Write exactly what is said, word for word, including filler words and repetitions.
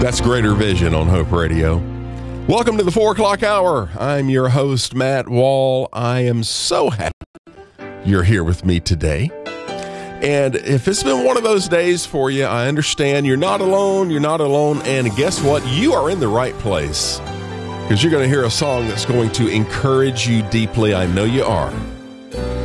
That's Greater Vision on Hope Radio. Welcome to the four o'clock hour. I'm your host, Matt Wall. I am so happy you're here with me today. And if it's been one of those days for you, I understand you're not alone. You're not alone. And guess what? You are in the right place, because you're going to hear a song that's going to encourage you deeply. I know you are.